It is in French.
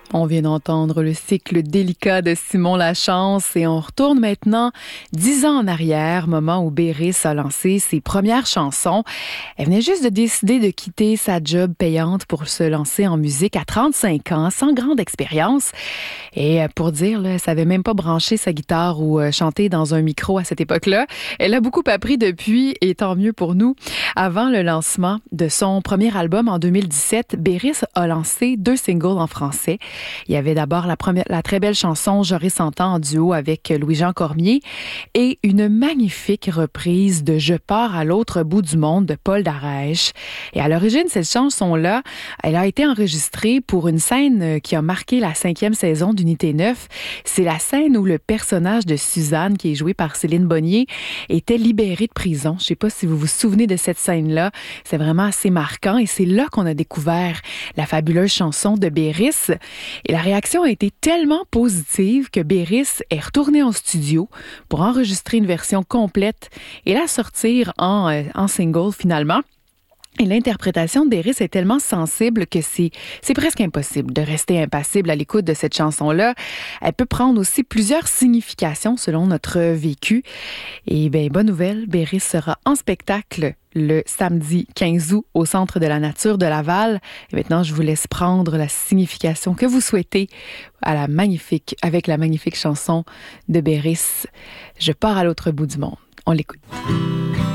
On vient d'entendre le cycle délicat de Simon Lachance et on retourne maintenant 10 ans en arrière, moment où Béris a lancé ses premières chansons. Elle venait juste de décider de quitter sa job payante pour se lancer en musique à 35 ans, sans grande expérience. Et pour dire, là, elle savait même pas brancher sa guitare ou chanter dans un micro à cette époque-là. Elle a beaucoup appris depuis et tant mieux pour nous. Avant le lancement de son premier album en 2017, Béris a lancé 2 singles en français. Il y avait d'abord la très belle chanson J'aurais 100 ans en duo avec Louis-Jean Cormier et une magnifique reprise de Je pars à l'autre bout du monde de Paul Darèche. Et à l'origine, cette chanson-là, elle a été enregistrée pour une scène qui a marqué la 5e saison d'Unité 9. C'est la scène où le personnage de Suzanne, qui est joué par Céline Bonnier, était libéré de prison. Je ne sais pas si vous vous souvenez de cette scène-là. C'est vraiment assez marquant et c'est là qu'on a découvert la fabuleuse chanson de Béris. Et la réaction a été tellement positive que Béris est retourné en studio pour enregistrer une version complète et la sortir en single finalement. Et l'interprétation de Béris est tellement sensible que c'est presque impossible de rester impassible à l'écoute de cette chanson-là. Elle peut prendre aussi plusieurs significations selon notre vécu. Et bien, bonne nouvelle, Béris sera en spectacle le samedi 15 août au Centre de la Nature de Laval. Et maintenant, je vous laisse prendre la signification que vous souhaitez avec la magnifique chanson de Béris. Je pars à l'autre bout du monde. On l'écoute.